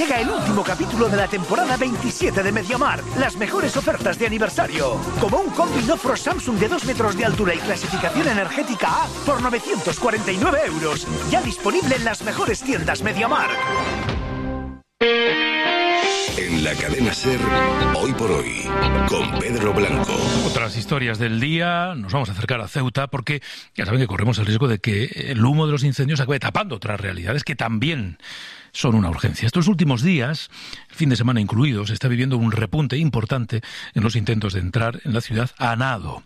Llega el último capítulo de la temporada 27 de MediaMarkt. Las mejores ofertas de aniversario. Como un combi Nofro Samsung de 2 metros de altura y clasificación energética A por 949 €. Ya disponible en las mejores tiendas MediaMarkt. En la cadena SER, Hoy por Hoy, con Pedro Blanco. Otras historias del día, nos vamos a acercar a Ceuta porque ya saben que corremos el riesgo de que el humo de los incendios acabe tapando otras realidades que también son una urgencia. Estos últimos días, el fin de semana incluido, se está viviendo un repunte importante en los intentos de entrar en la ciudad a nado.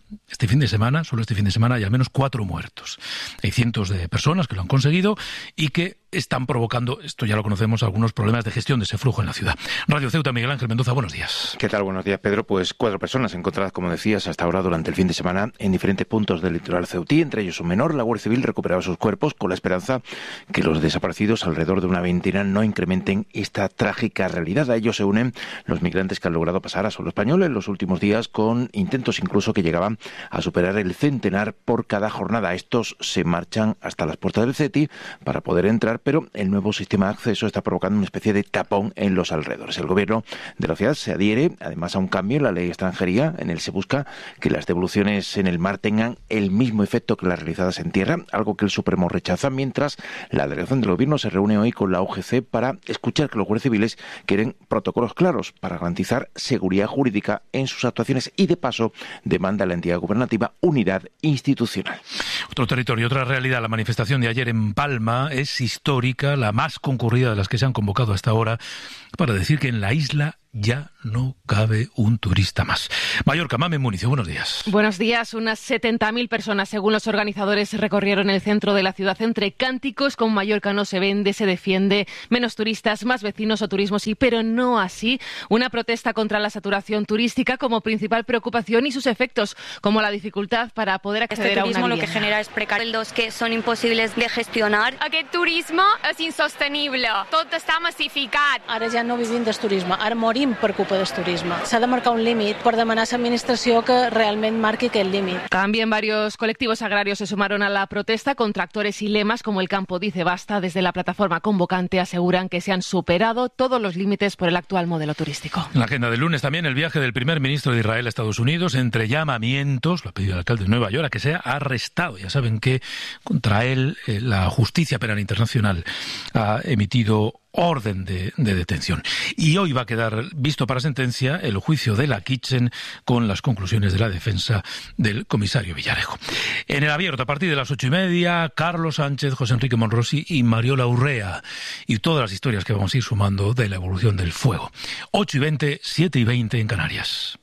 Solo este fin de semana, hay al menos 4 muertos. Hay cientos de personas que lo han conseguido y que están provocando, esto ya lo conocemos, algunos problemas de gestión de ese flujo en la ciudad. Radio Ceuta, Miguel Ángel Mendoza, buenos días. ¿Qué tal? Buenos días, Pedro. Pues 4 personas encontradas, como decías, hasta ahora durante el fin de semana en diferentes puntos del litoral ceutí, entre ellos un menor. La Guardia Civil recuperaba sus cuerpos con la esperanza que los desaparecidos, alrededor de una veintena, no incrementen esta trágica realidad. A ellos se unen los migrantes que han logrado pasar a suelo español en los últimos días, con intentos incluso que llegaban a superar el centenar por cada jornada. Estos se marchan hasta las puertas del CETI para poder entrar, pero el nuevo sistema de acceso está provocando una especie de tapón en los alrededores. El gobierno de la ciudad se adhiere además a un cambio en la ley de extranjería. En él se busca que las devoluciones en el mar tengan el mismo efecto que las realizadas en tierra, algo que el Supremo rechaza, mientras la delegación del gobierno se reúne hoy con la UGC para escuchar que los guardias civiles quieren protocolos claros para garantizar seguridad jurídica en sus actuaciones y, de paso, demanda a la entidad gubernativa unidad institucional. Otro territorio, otra realidad. La manifestación de ayer en Palma es histórica, la más concurrida de las que se han convocado hasta ahora, para decir que en la isla ya no cabe un turista más. Mallorca, Mamen Municio, buenos días. Buenos días. Unas 70.000 personas, según los organizadores, recorrieron el centro de la ciudad entre cánticos con Mallorca no se vende, se defiende, menos turistas, más vecinos o turismo sí, pero no así. Una protesta contra la saturación turística como principal preocupación y sus efectos, como la dificultad para poder acceder a una vivienda. Lo que genera es precarios que son imposibles de gestionar. Aquest turisme és insostenible, tot està massificat. Ara ja no vivim del turisme, ara morim per culpa del turisme. S'ha de marcar un límit per demanar a l'administració que realment marqui aquest límit. También varios colectivos agrarios se sumaron a la protesta con tractores y lemas como el Campo Dice Basta. Desde la plataforma convocante aseguran que se han superado todos los límites por el actual modelo turístico. En la agenda del lunes también el viaje del primer ministro de Israel a Estados Unidos, entre llamamientos, lo ha pedido el alcalde de Nueva York, a que sea arrestado. Ya saben que contra él la Justicia Penal Internacional ha emitido orden de detención. Y hoy va a quedar visto para sentencia el juicio de la Kitchen con las conclusiones de la defensa del comisario Villarejo. En el abierto, a partir de las 8:30, Carlos Sánchez, José Enrique Monrosi y Mariola Urrea. Y todas las historias que vamos a ir sumando de la evolución del fuego. 8:20, 7:20 en Canarias.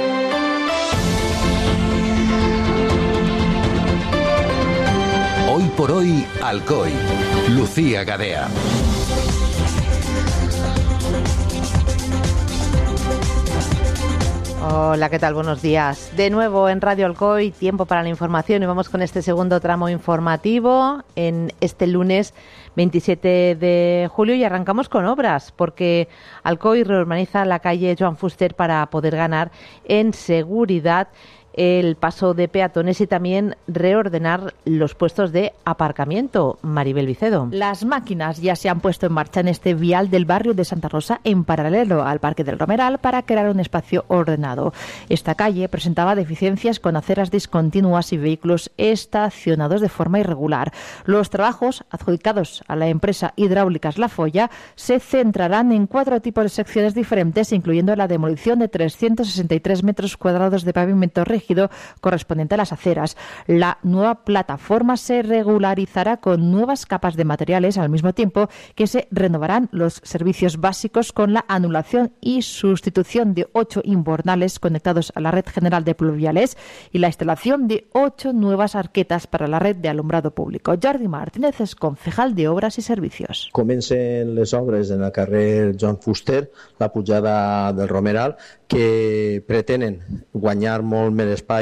Hoy por Hoy, Alcoy. Lucía Gadea. Hola, ¿qué tal? Buenos días. De nuevo en Radio Alcoy, tiempo para la información y vamos con este segundo tramo informativo en este lunes 27 de julio y arrancamos con obras porque Alcoy reurbaniza la calle Joan Fuster para poder ganar en seguridad el paso de peatones y también reordenar los puestos de aparcamiento. Maribel Vicedo. Las máquinas ya se han puesto en marcha en este vial del barrio de Santa Rosa en paralelo al Parque del Romeral para crear un espacio ordenado. Esta calle presentaba deficiencias con aceras discontinuas y vehículos estacionados de forma irregular. Los trabajos adjudicados a la empresa Hidráulicas La Folla se centrarán en 4 tipos de secciones diferentes, incluyendo la demolición de 363 metros cuadrados de pavimento rígido correspondiente a las aceras. La nueva plataforma se regularizará con nuevas capas de materiales al mismo tiempo que se renovarán los servicios básicos con la anulación y sustitución de 8 invernales conectados a la red general de pluviales y la instalación de 8 nuevas arquetas para la red de alumbrado público. Jordi Martínez es concejal de Obras y Servicios. Comencen les obres en el carrer Joan Fuster, la pujada del Romeral, que pretenen guanyar molt més espai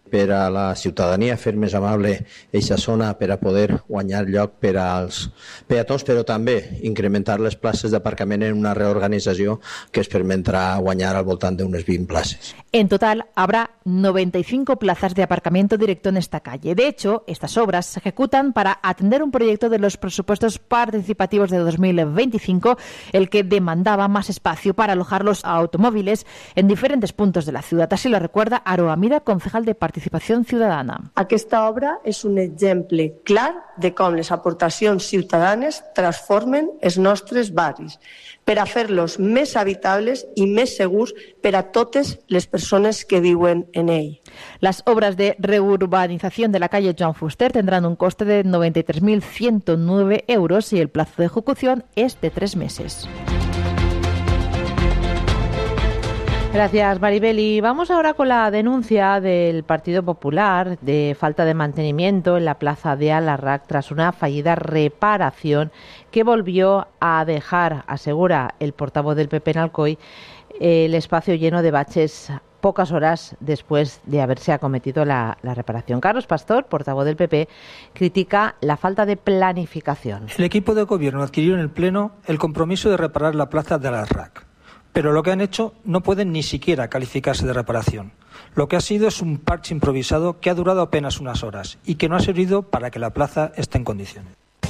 per a la ciutadania, fer més amable aquesta zona per a poder guanyar lloc per als peatons, però també incrementar les places d'aparcament en una reorganització que es permetrà guanyar al voltant d'unes 20 places. En total habrá 95 plazas de aparcamiento directo en esta calle. De hecho, estas obras se ejecutan para atender un proyecto de los presupuestos participativos de 2025, el que demandaba más espacio para alojar los automóviles en diferentes puntos de la ciudad. Así lo recuerda Aroa Mira, concejal de Participació Ciutadana. Aquesta obra és un exemple clar de com les aportacions ciutadanes transformen els nostres barris per a fer-los més habitables i més segurs per a totes les persones que viuen en ell. Las obras de reurbanización de la calle Joan Fuster tendrán un coste de 93.109 euros y el plazo de ejecución es de 3 meses. Gracias, Maribel. Y vamos ahora con la denuncia del Partido Popular de falta de mantenimiento en la plaza de Alarraq tras una fallida reparación que volvió a dejar, asegura el portavoz del PP en Alcoy, el espacio lleno de baches pocas horas después de haberse acometido la reparación. Carlos Pastor, portavoz del PP, critica la falta de planificación. El equipo de gobierno adquirió en el Pleno el compromiso de reparar la plaza de Alarraq. Pero lo que han hecho no pueden ni siquiera calificarse de reparación. Lo que ha sido es un parche improvisado que ha durado apenas unas horas y que no ha servido para que la plaza esté en condiciones.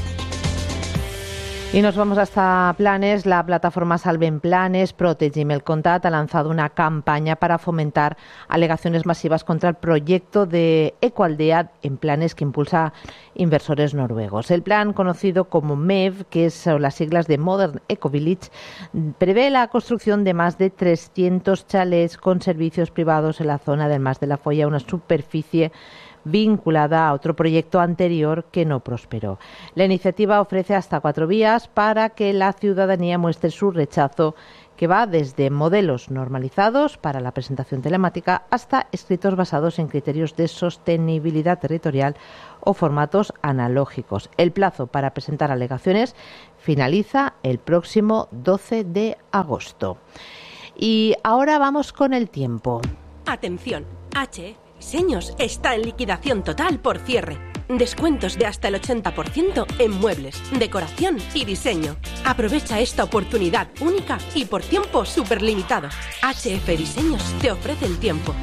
Y nos vamos hasta Planes. La plataforma Salven Planes, Protegim el Comtat, ha lanzado una campaña para fomentar alegaciones masivas contra el proyecto de Ecoaldea en Planes que impulsa inversores noruegos. El plan, conocido como MEV, que son las siglas de Modern Eco Village, prevé la construcción de más de 300 chalets con servicios privados en la zona del Mas de la Folla, una superficie vinculada a otro proyecto anterior que no prosperó. La iniciativa ofrece hasta 4 vías para que la ciudadanía muestre su rechazo, que va desde modelos normalizados para la presentación telemática hasta escritos basados en criterios de sostenibilidad territorial o formatos analógicos. El plazo para presentar alegaciones finaliza el próximo 12 de agosto. Y ahora vamos con el tiempo. Atención, Diseños está en liquidación total por cierre. Descuentos de hasta el 80% en muebles, decoración y diseño. Aprovecha esta oportunidad única y por tiempo superlimitado. HF Diseños te ofrece el tiempo.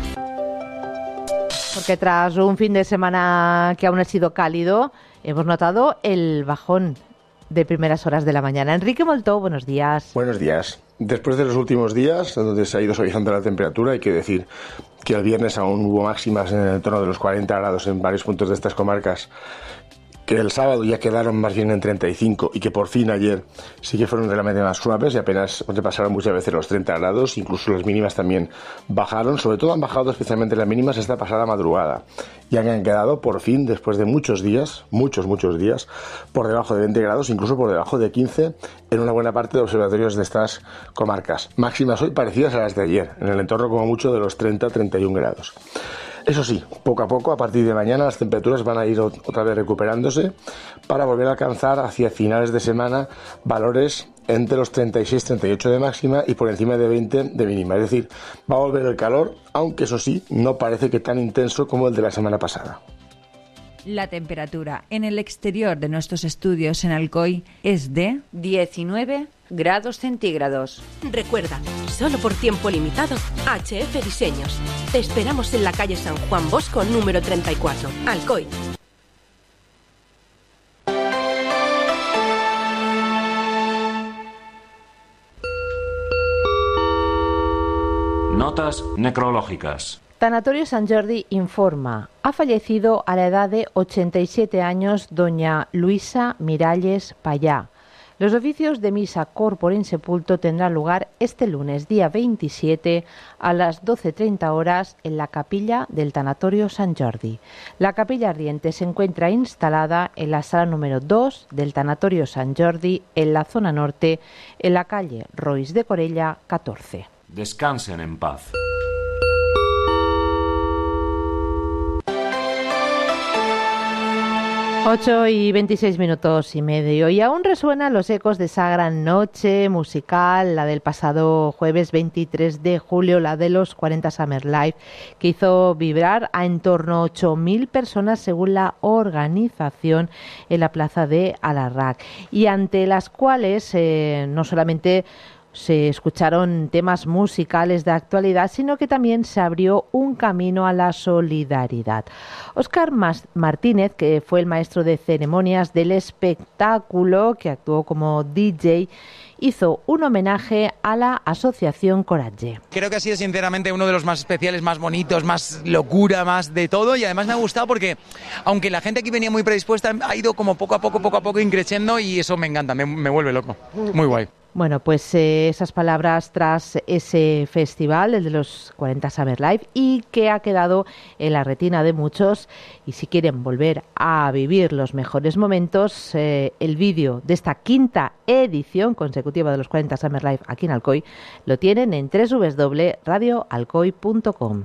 Porque tras un fin de semana que aún ha sido cálido, hemos notado el bajón de primeras horas de la mañana. Enrique Moltó, buenos días. Buenos días. Después de los últimos días, donde se ha ido suavizando la temperatura, hay que decir que el viernes aún hubo máximas en el entorno de los 40 grados en varios puntos de estas comarcas, que el sábado ya quedaron más bien en 35 y que por fin ayer sí que fueron realmente más suaves y apenas pasaron muchas veces los 30 grados, incluso las mínimas también bajaron, sobre todo han bajado especialmente las mínimas esta pasada madrugada y han quedado por fin, después de muchos días, muchos días, por debajo de 20 grados, incluso por debajo de 15 en una buena parte de observatorios de estas comarcas. Máximas hoy parecidas a las de ayer, en el entorno como mucho de los 30-31 grados. Eso sí, poco a poco, a partir de mañana, las temperaturas van a ir otra vez recuperándose para volver a alcanzar hacia finales de semana valores entre los 36-38 de máxima y por encima de 20 de mínima. Es decir, va a volver el calor, aunque eso sí, no parece que tan intenso como el de la semana pasada. La temperatura en el exterior de nuestros estudios en Alcoy es de 19 grados centígrados. Recuerda, solo por tiempo limitado, HF Diseños. Te esperamos en la calle San Juan Bosco, número 34, Alcoy. Notas necrológicas. Tanatorio Sant Jordi informa. Ha fallecido a la edad de 87 años doña Luisa Miralles Payá. Los oficios de misa corpore insepulto tendrán lugar este lunes, día 27, a las 12:30 horas en la capilla del Tanatorio Sant Jordi. La capilla ardiente se encuentra instalada en la sala número 2 del Tanatorio Sant Jordi, en la zona norte, en la calle Roís de Corella 14. Descansen en paz. 8:26 y aún resuenan los ecos de esa gran noche musical, la del pasado jueves 23 de julio, la de los 40 Summer Live, que hizo vibrar a en torno a 8.000 personas según la organización en la plaza de Alarraq, y ante las cuales no solamente se escucharon temas musicales de actualidad, sino que también se abrió un camino a la solidaridad. Óscar Martínez, que fue el maestro de ceremonias del espectáculo, que actuó como DJ, hizo un homenaje a la asociación Coratge. Creo que ha sido sinceramente uno de los más especiales, más bonitos, más locura, más de todo, y además me ha gustado porque aunque la gente aquí venía muy predispuesta, ha ido como poco a poco increciendo, y eso me encanta, me vuelve loco. Muy guay. Bueno, pues esas palabras tras ese festival, el de los 40 Summer Live, y que ha quedado en la retina de muchos. Y si quieren volver a vivir los mejores momentos, el vídeo de esta quinta edición consecutiva de los 40 Summer Live aquí en Alcoy lo tienen en www.radioalcoy.com.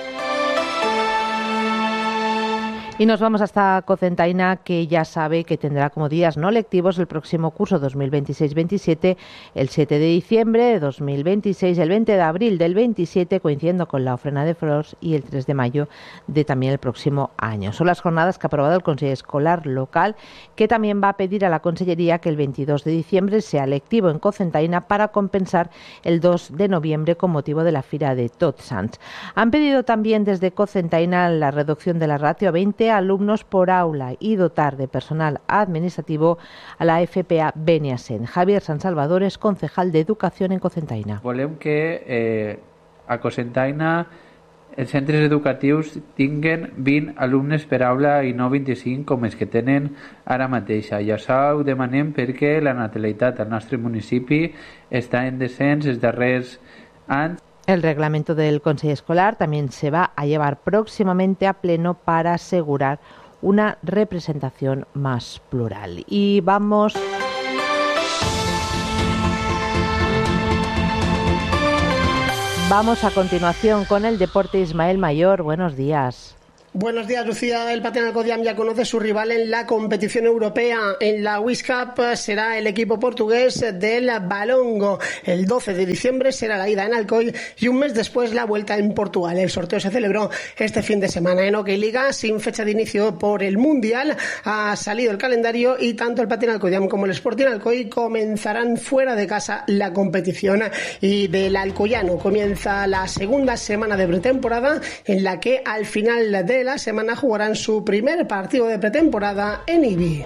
Y nos vamos hasta Cocentaina, que ya sabe que tendrá como días no lectivos el próximo curso 2026-27, el 7 de diciembre de 2026, el 20 de abril del 27, coincidiendo con la ofrena de flors, y el 3 de mayo de también el próximo año. Son las jornadas que ha aprobado el Consejo Escolar local, que también va a pedir a la Consellería que el 22 de diciembre sea lectivo en Cocentaina para compensar el 2 de noviembre con motivo de la Fira de Tots Sants. Han pedido también desde Cocentaina la reducción de la ratio a 20 alumnos por aula y dotar de personal administrativo a la FPA Beniasen. Javier San Salvador es concejal de Educación en Cocentaina. Volem que a Cocentaina els centres educatius tinguen 20 alumnes per aula i no 25 com els que tenen ara mateixa. I això ho demanem perquè la natalitat al nostre municipi està en descens els darrers anys. El reglamento del Consejo Escolar también se va a llevar próximamente a pleno para asegurar una representación más plural. Y vamos a continuación con el deporte. Ismael Mayor, buenos días. Buenos días, Lucía. El Patín Alcodiam ya conoce su rival en la competición europea. En la Wish Cup será el equipo portugués del Balongo. El 12 de diciembre será la ida en Alcoy y un mes después la vuelta en Portugal. El sorteo se celebró este fin de semana. En Hockey Liga, sin fecha de inicio por el Mundial, ha salido el calendario y tanto el Patín Alcodiam como el Sporting Alcoy comenzarán fuera de casa la competición. Y del alcoyano comienza la segunda semana de pretemporada, en la que al final de la semana jugarán su primer partido de pretemporada en Ibi.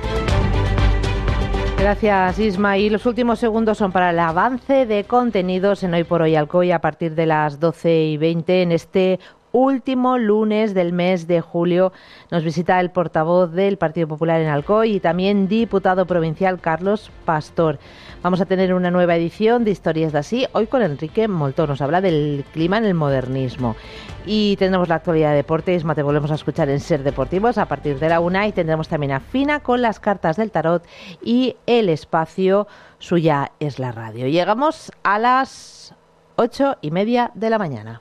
Gracias, Isma. Y los últimos segundos son para el avance de contenidos en Hoy por Hoy Alcoy a partir de las 12:20 en este último lunes del mes de julio. Nos visita el portavoz del Partido Popular en Alcoy y también diputado provincial Carlos Pastor. Vamos a tener una nueva edición de Historias de Así, hoy con Enrique Moltó. Nos habla del clima en el modernismo. Y tendremos la actualidad de deportes. Te volvemos a escuchar en Ser Deportivos a partir de la 1, y tendremos también a Fina con las cartas del tarot y el espacio Suya es la radio. Llegamos a las 8:30 de la mañana.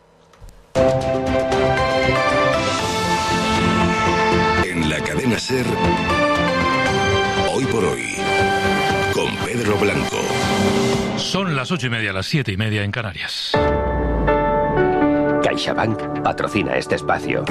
En la cadena SER, Hoy por Hoy, con Pedro Blanco. Son las 8:30, las 7:30 en Canarias. CaixaBank patrocina este espacio.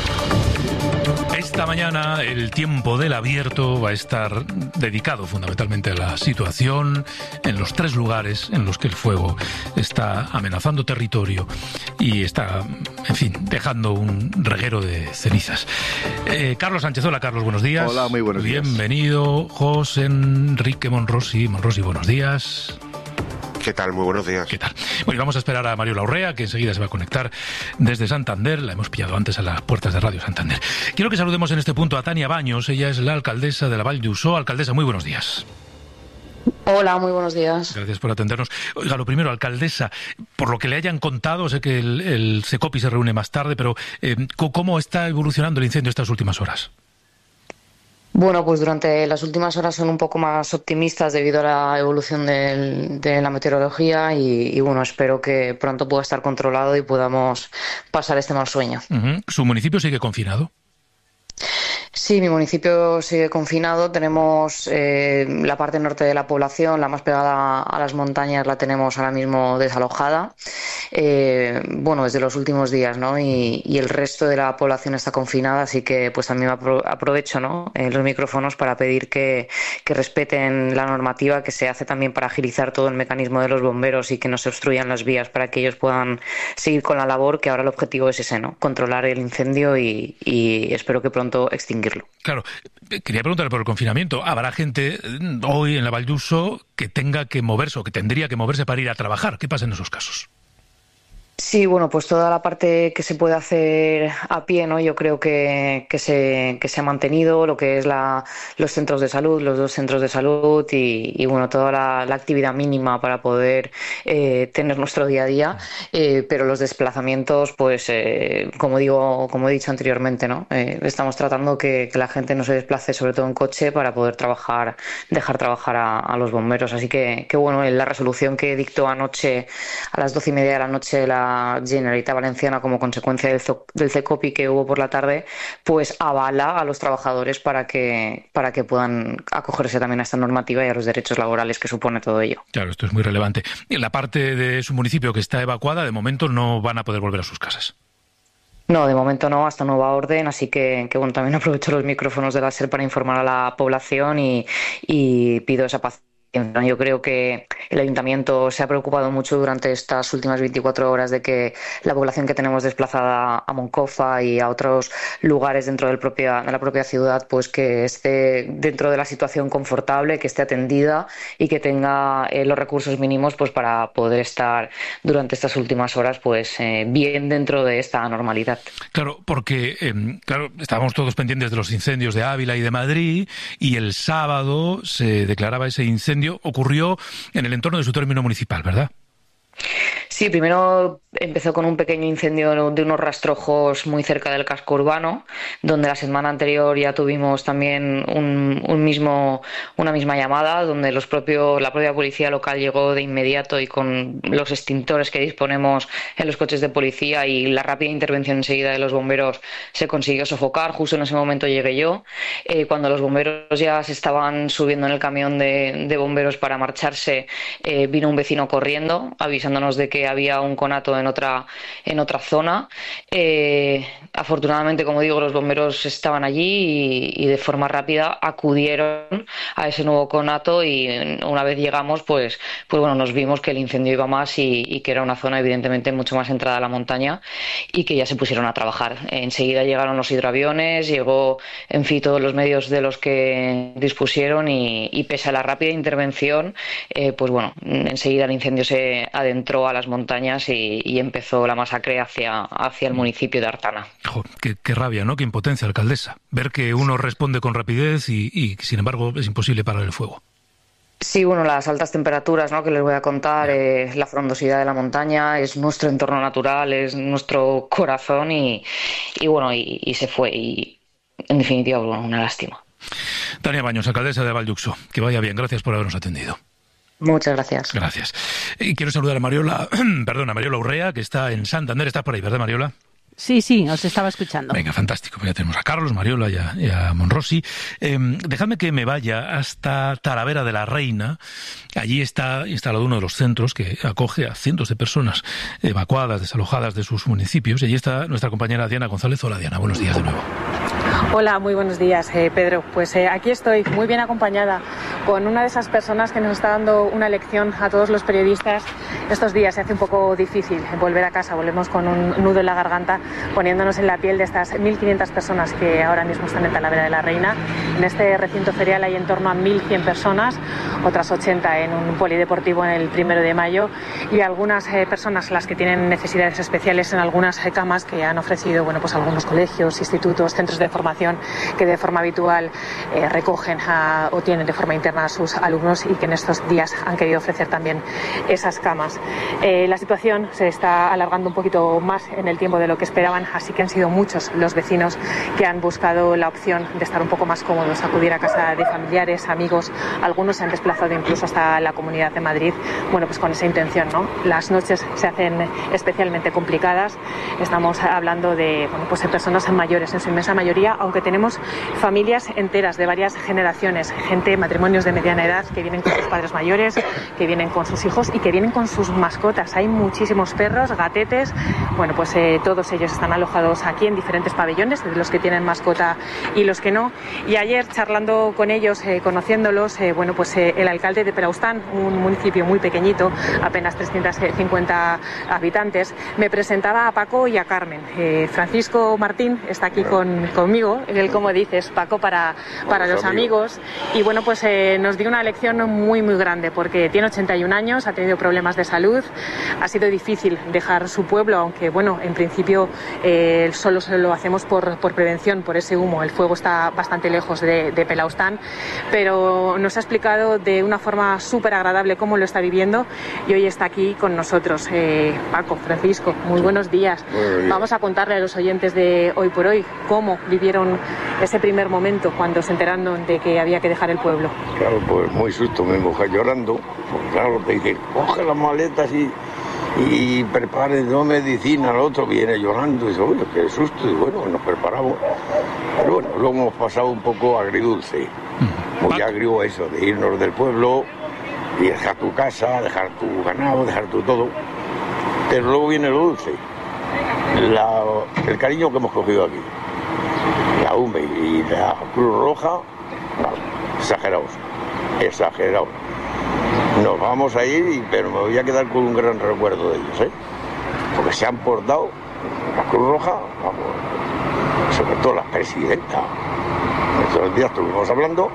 Esta mañana el tiempo del abierto va a estar dedicado fundamentalmente a la situación en los 3 lugares en los que el fuego está amenazando territorio y está, en fin, dejando un reguero de cenizas. Carlos Sánchez, hola Carlos, buenos días. Hola, muy buenos días. Bienvenido. José Enrique Monrosi, buenos días. ¿Qué tal? Muy buenos días. ¿Qué tal? Bueno, y vamos a esperar a Mario Laurrea, que enseguida se va a conectar desde Santander. La hemos pillado antes a las puertas de Radio Santander. Quiero que saludemos en este punto a Tania Baños. Ella es la alcaldesa de la Vall d'Uixó. Alcaldesa, muy buenos días. Hola, muy buenos días. Gracias por atendernos. Oiga, lo primero, alcaldesa, por lo que le hayan contado, sé que el Secopi se reúne más tarde, pero ¿cómo está evolucionando el incendio estas últimas horas? Bueno, pues durante las últimas horas son un poco más optimistas debido a la evolución de la meteorología y bueno, espero que pronto pueda estar controlado y podamos pasar este mal sueño. ¿Su municipio sigue confinado? Sí, Sí, mi municipio sigue confinado. Tenemos la parte norte de la población, la más pegada a las montañas, la tenemos ahora mismo desalojada. Desde los últimos días, ¿no? Y el resto de la población está confinada, así que pues también aprovecho, ¿no? Los micrófonos para pedir que respeten la normativa que se hace también para agilizar todo el mecanismo de los bomberos y que no se obstruyan las vías para que ellos puedan seguir con la labor, que ahora el objetivo es ese, ¿no? Controlar el incendio y espero que pronto extinguirlo. Claro, quería preguntarle por el confinamiento. ¿Habrá gente hoy en la Vall d'Uso que tenga que moverse o que tendría que moverse para ir a trabajar? ¿Qué pasa en esos casos? Sí, pues toda la parte que se puede hacer a pie, ¿no? Yo creo que se ha mantenido, lo que es los centros de salud, los 2 centros de salud y toda la actividad mínima para poder tener nuestro día a día, pero los desplazamientos, pues como he dicho anteriormente, ¿no? Estamos tratando que la gente no se desplace, sobre todo en coche, para poder dejar trabajar a los bomberos. Así que la resolución que dictó anoche a las 12:30 de la noche la Generalitat Valenciana como consecuencia del CECOPI que hubo por la tarde, pues avala a los trabajadores para que puedan acogerse también a esta normativa y a los derechos laborales que supone todo ello. Claro, esto es muy relevante. En la parte de su municipio que está evacuada, de momento no van a poder volver a sus casas. No, de momento no, hasta nueva orden, así que también aprovecho los micrófonos de la SER para informar a la población y pido esa paciencia. Yo creo que el Ayuntamiento se ha preocupado mucho durante estas últimas 24 horas de que la población que tenemos desplazada a Moncofa y a otros lugares dentro de la propia ciudad, pues que esté dentro de la situación confortable, que esté atendida y que tenga los recursos mínimos pues para poder estar durante estas últimas horas pues bien dentro de esta normalidad. Claro, porque estábamos todos pendientes de los incendios de Ávila y de Madrid y el sábado se declaraba ese incendio. Ocurrió en el entorno de su término municipal, ¿verdad? Sí, primero empezó con un pequeño incendio de unos rastrojos muy cerca del casco urbano, donde la semana anterior ya tuvimos también una misma llamada, donde la propia policía local llegó de inmediato y con los extintores que disponemos en los coches de policía y la rápida intervención enseguida de los bomberos se consiguió sofocar. Justo en ese momento llegué yo. Cuando los bomberos ya se estaban subiendo en el camión de bomberos para marcharse, vino un vecino corriendo avisándonos de que había un conato en otra zona. Afortunadamente, como digo, los bomberos estaban allí y de forma rápida acudieron a ese nuevo conato y una vez llegamos, pues nos vimos que el incendio iba más y que era una zona evidentemente mucho más entrada a la montaña y que ya se pusieron a trabajar. Enseguida llegaron los hidroaviones, llegó, en fin, todos los medios de los que dispusieron y pese a la rápida intervención, enseguida el incendio se adentró a las montañas y empezó la masacre hacia el municipio de Artana. Qué rabia, ¿no? Qué impotencia, alcaldesa. Ver que uno responde con rapidez y sin embargo es imposible parar el fuego. Sí, las altas temperaturas, ¿no? Que les voy a contar, la frondosidad de la montaña, es nuestro entorno natural, es nuestro corazón y se fue. Y en definitiva, una lástima. Tania Baños, alcaldesa de Vall d'Uso. Que vaya bien, gracias por habernos atendido. Muchas gracias. Gracias. Y quiero saludar a Mariola Urrea, que está en Santander. Estás por ahí, ¿verdad, Mariola? Sí, os estaba escuchando. Venga, fantástico. Ya tenemos a Carlos, Mariola y a Monrosi. Dejadme que me vaya hasta Talavera de la Reina. Allí está instalado uno de los centros que acoge a cientos de personas evacuadas, desalojadas de sus municipios. Y allí está nuestra compañera Diana González. Hola, Diana. Buenos días de nuevo. Hola, muy buenos días, Pedro. Pues aquí estoy, muy bien acompañada, con una de esas personas que nos está dando una lección a todos los periodistas. Estos días se hace un poco difícil volver a casa, volvemos con un nudo en la garganta, poniéndonos en la piel de estas 1.500 personas que ahora mismo están en Talavera de la Reina. En este recinto ferial hay en torno a 1.100 personas, otras 80 en un polideportivo en el 1 de mayo y algunas personas, las que tienen necesidades especiales, en algunas camas que han ofrecido algunos colegios, institutos, centros de formación que de forma habitual recogen o tienen de forma interna a sus alumnos y que en estos días han querido ofrecer también esas camas. La situación se está alargando un poquito más en el tiempo de lo que esperaban, así que han sido muchos los vecinos que han buscado la opción de estar un poco más cómodos, acudir a casa de familiares, amigos. Algunos se han desplazado incluso hasta la Comunidad de Madrid, bueno, pues con esa intención, ¿no? Las noches se hacen especialmente complicadas. Estamos hablando de, bueno, pues de personas mayores en su inmensa mayoría, aunque tenemos familias enteras de varias generaciones, gente, matrimonios de mediana edad que vienen con sus padres mayores, que vienen con sus hijos y que vienen con sus mascotas. Hay muchísimos perros, gatetes, bueno, pues todos ellos están alojados aquí en diferentes pabellones, de los que tienen mascota y los que no. Y ayer, charlando con ellos, conociéndolos, bueno, pues el alcalde de Pelaustán, un municipio muy pequeñito, apenas 350 habitantes, me presentaba a Paco y a Carmen. Francisco Martín está aquí conmigo, él, como dices, Paco, para los amigos. Y bueno, pues nos dio una lección muy, muy grande, porque tiene 81 años, ha tenido problemas de salud, ha sido difícil dejar su pueblo, aunque bueno, en principio solo lo hacemos por prevención, por ese humo. El fuego está bastante lejos de Pelaustán, pero nos ha explicado de una forma súper agradable cómo lo está viviendo y hoy está aquí con nosotros. Paco, Francisco, muy buenos días. Vamos a contarle a los oyentes de Hoy por Hoy cómo vivieron ese primer momento cuando se enteraron de que había que dejar el pueblo. Claro, pues muy susto, mi mujer llorando, pues claro, te dice, coge las maletas y prepare dos medicinas, el otro viene llorando y dice, oye, qué susto, y bueno, nos preparamos. Pero bueno, lo hemos pasado un poco agridulce, muy agrio eso, de irnos del pueblo y dejar tu casa, dejar tu ganado, dejar tu todo. Pero luego viene lo dulce, el cariño que hemos cogido aquí. La UME y la Cruz Roja, no, exagerados. Nos vamos a ir, pero me voy a quedar con un gran recuerdo de ellos, ¿eh? Porque se han portado, la Cruz Roja, vamos, sobre todo la presidenta. Estos días estuvimos hablando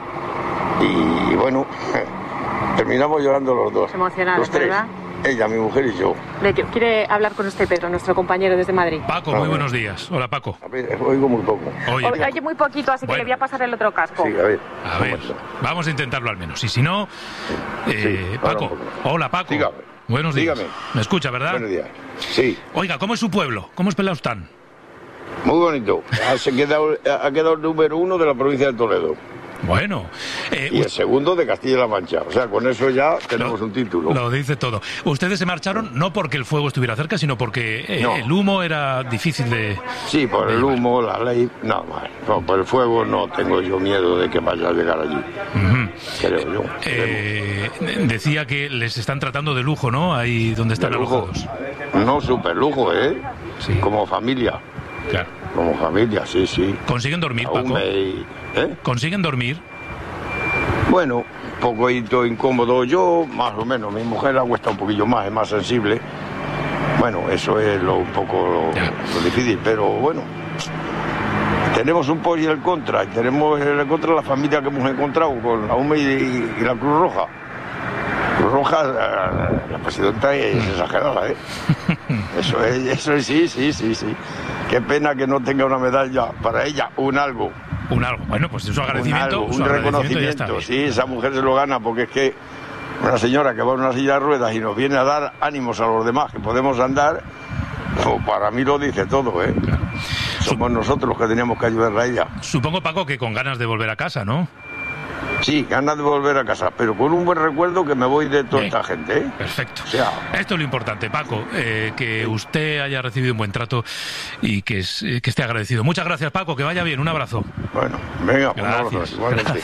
y bueno, terminamos llorando los dos. Emocionados, los tres. ¿verdad? Ella, mi mujer y yo. Quiere hablar con usted, Pedro, nuestro compañero desde Madrid. Paco, muy buenos días. Hola, Paco. A ver, oigo muy poco. Oye, muy poquito, así que le voy a pasar el otro casco. Sí, a ver. Vamos a intentarlo al menos. Y si no, sí, Paco. Hola, Paco. Dígame. Buenos días. Dígame. ¿Me escucha, verdad? Buenos días. Sí. Oiga, ¿cómo es su pueblo? ¿Cómo es Pelaustán? Muy bonito. Ha quedado el número 1 de la provincia de Toledo. Bueno. Y el segundo de Castilla-La Mancha. O sea, con eso ya tenemos un título. Lo dice todo. Ustedes se marcharon no porque el fuego estuviera cerca, sino porque el humo era difícil de... Sí, por el humo, la ley, nada más. No, por el fuego no tengo yo miedo de que vaya a llegar allí. Creo yo. Decía que les están tratando de lujo, ¿no? Ahí donde están alojados. No, súper lujo, ¿eh? Sí. Como familia. Claro. Como familia, sí, sí. ¿Consiguen dormir, Paco? ¿Consiguen dormir? Bueno, un poquito incómodo. Yo, más o menos. Mi mujer la cuesta un poquillo más, es más sensible. Bueno, eso es un poco lo difícil, pero bueno. Tenemos un poco y el contra. Y tenemos el contra la familia que hemos encontrado con la UME y la Cruz Roja. Cruz Roja, la presidenta es exagerada, ¿eh? Eso es, sí. Qué pena que no tenga una medalla para ella, un algo. Bueno, pues su agradecimiento. Un reconocimiento, sí, esa mujer se lo gana porque es que una señora que va en una silla de ruedas y nos viene a dar ánimos a los demás que podemos andar, pues para mí lo dice todo, ¿eh? Claro. Somos nosotros los que teníamos que ayudarla a ella. Supongo, Paco, que con ganas de volver a casa, ¿no? Sí, ganas de volver a casa, pero con un buen recuerdo que me voy de toda esta gente, ¿eh? Perfecto. O sea, esto es lo importante, Paco, que usted haya recibido un buen trato y que esté agradecido. Muchas gracias, Paco, que vaya bien, un abrazo. Bueno, venga, gracias.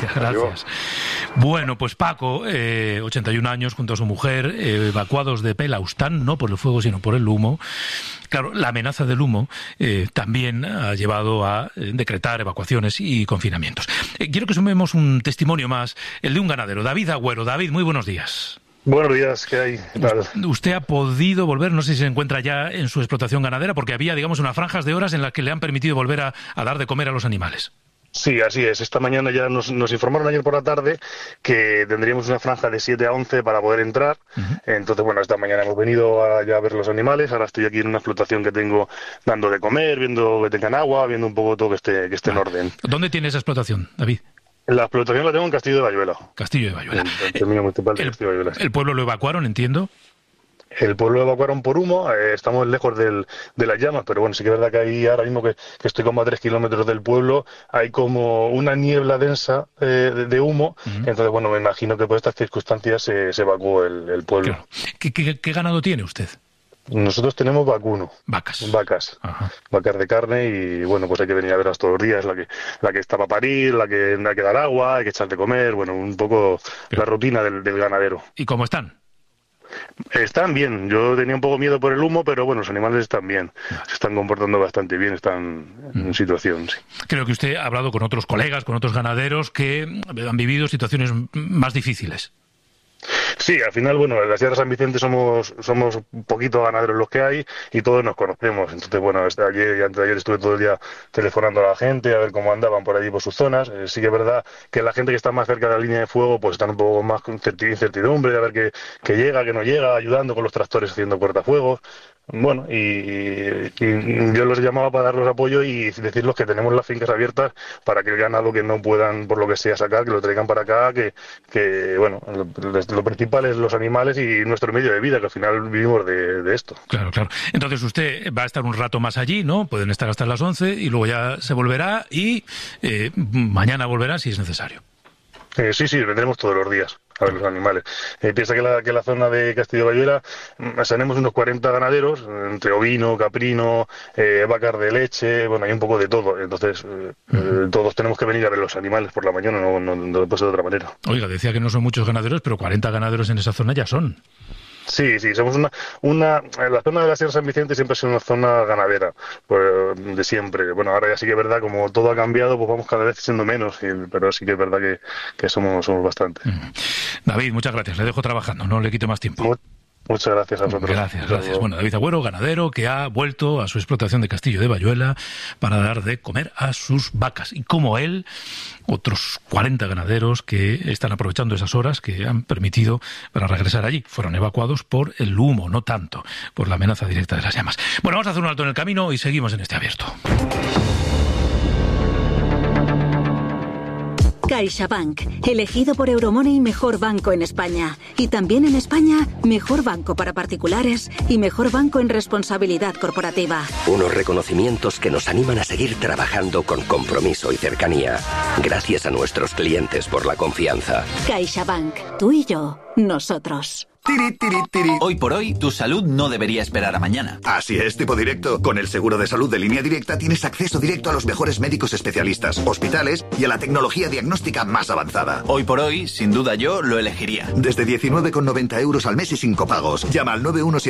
Bueno, pues Paco, 81 años, junto a su mujer, evacuados de Pelaustán, no por el fuego, sino por el humo. Claro, la amenaza del humo también ha llevado a decretar evacuaciones y confinamientos. Quiero que sumemos un testimonio más, el de un ganadero, David Agüero. David, muy buenos días. Buenos días, ¿qué hay? ¿Qué tal? Usted ha podido volver, no sé si se encuentra ya en su explotación ganadera, porque había, digamos, unas franjas de horas en las que le han permitido volver a dar de comer a los animales. Sí, así es. Esta mañana ya nos informaron ayer por la tarde que tendríamos una franja de 7 a 11 para poder entrar. Entonces, bueno, esta mañana hemos venido a ver los animales. Ahora estoy aquí en una explotación que tengo dando de comer, viendo que tengan agua, viendo un poco todo que esté en orden. ¿Dónde tiene esa explotación, David? La explotación la tengo en Castillo de Bayuela. Castillo de Bayuela. El término municipal de Castillo de Bayuela. ¿El pueblo lo evacuaron, entiendo? El pueblo lo evacuaron por humo, estamos lejos de las llamas, pero bueno, sí que es verdad que ahí ahora mismo que estoy como a 3 kilómetros del pueblo, hay como una niebla densa de humo, entonces bueno, me imagino que por estas circunstancias se evacuó el pueblo. Claro. ¿Qué ganado tiene usted? Nosotros tenemos vacuno. Vacas. Ajá. Vacas de carne y bueno, pues hay que venir a verlas todos los días, la que está para parir, la que hay que dar agua, hay que echar de comer, bueno, un poco la rutina del ganadero. ¿Y cómo están? Están bien, yo tenía un poco miedo por el humo, pero bueno, los animales están bien, se están comportando bastante bien, están en situación, sí. Creo que usted ha hablado con otros colegas, con otros ganaderos que han vivido situaciones más difíciles. Sí, al final, bueno, en la Sierra de San Vicente somos un poquito ganaderos los que hay y todos nos conocemos. Entonces, bueno, ayer y antes de ayer estuve todo el día telefonando a la gente a ver cómo andaban por allí, por sus zonas. Sí que es verdad que la gente que está más cerca de la línea de fuego pues están un poco más con incertidumbre de a ver qué llega, qué no llega, ayudando con los tractores haciendo cortafuegos. Bueno, y yo los llamaba para darles apoyo y decirles que tenemos las fincas abiertas para que el ganado que no puedan, por lo que sea, sacar, que lo traigan para acá, que bueno, lo principal es los animales y nuestro medio de vida, que al final vivimos de esto. Claro. Entonces usted va a estar un rato más allí, ¿no? Pueden estar hasta las 11 y luego ya se volverá y mañana volverá si es necesario. Sí, vendremos todos los días a ver los animales. Piensa que la zona de Castillo de Bayuela tenemos unos 40 ganaderos, entre ovino, caprino, vacas de leche, bueno, hay un poco de todo. Entonces, todos tenemos que venir a ver los animales por la mañana, no puede ser de otra manera. Oiga, decía que no son muchos ganaderos, pero 40 ganaderos en esa zona ya son. Sí, somos la zona de la Sierra de San Vicente siempre ha sido una zona ganadera, de siempre. Bueno, ahora ya sí que es verdad, como todo ha cambiado, pues vamos cada vez siendo menos, pero sí que es verdad que somos bastante. David, muchas gracias, le dejo trabajando, no le quito más tiempo. Muchas gracias a vosotros. Gracias. Bueno, David Agüero, ganadero, que ha vuelto a su explotación de Castillo de Bayuela para dar de comer a sus vacas. Y como él, otros 40 ganaderos que están aprovechando esas horas que han permitido para regresar allí. Fueron evacuados por el humo, no tanto por la amenaza directa de las llamas. Bueno, vamos a hacer un alto en el camino y seguimos en este abierto. CaixaBank, elegido por Euromoney mejor banco en España. Y también en España, mejor banco para particulares y mejor banco en responsabilidad corporativa. Unos reconocimientos que nos animan a seguir trabajando con compromiso y cercanía. Gracias a nuestros clientes por la confianza. CaixaBank, tú y yo, nosotros. Hoy por hoy, tu salud no debería esperar a mañana. Así es, Tipo Directo. Con el seguro de salud de Línea Directa tienes acceso directo a los mejores médicos especialistas, hospitales y a la tecnología diagnóstica más avanzada. Hoy por hoy, sin duda yo lo elegiría. Desde 19,90 € al mes y sin copagos. Llama al 917